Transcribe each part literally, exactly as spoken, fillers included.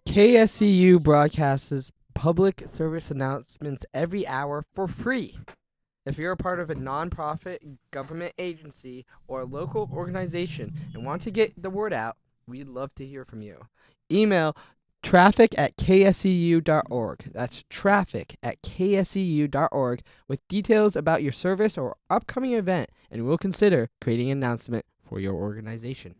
K S C U broadcasts public service announcements every hour for free. If you're a part of a nonprofit, government agency, or a local organization and want to get the word out, we'd love to hear from you. Email traffic at k s e u dot org. That's traffic at k s e u dot org with details about your service or upcoming event, and we'll consider creating an announcement for your organization.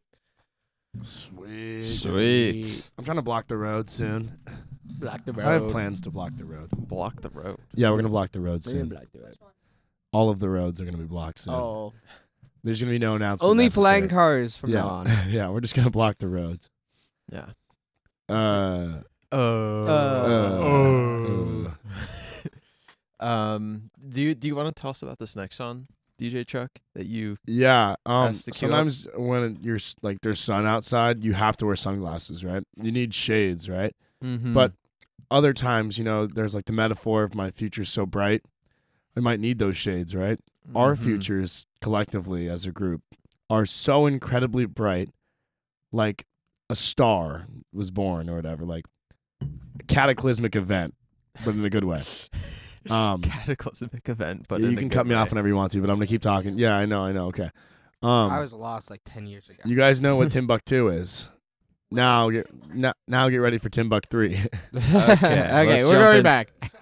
Sweet. Sweet. I'm trying to block the road soon. Block the road. I have plans to block the road. Block the road. Yeah, we're gonna block the road We're gonna soon. block the road. All of the roads are gonna be blocked soon. Oh, There's gonna be no announcement. only necessary. flying cars from yeah. now on. yeah, we're just gonna block the roads. Yeah. Uh. Uh. Uh. uh. um. Do you do you want to tell us about this next song, D J Chuck? That you Yeah. Um. Has to queue up. Sometimes when you're s- like there's sun outside, you have to wear sunglasses, right? You need shades, right? mm-hmm. But other times, you know, there's like the metaphor of my future's so bright, I might need those shades, right? Our Mhm. futures collectively as a group are so incredibly bright, like a star was born or whatever, like a cataclysmic event, but in a good way. Um, cataclysmic event, but you in a can good cut me way. off whenever you want to, but I'm gonna keep talking. Yeah, I know, I know. Okay. Um, I was lost like ten years ago. you guys know what Timbuktu is. Now get now, now get ready for Timbuk three. Okay, okay, let's we're jump going in. back.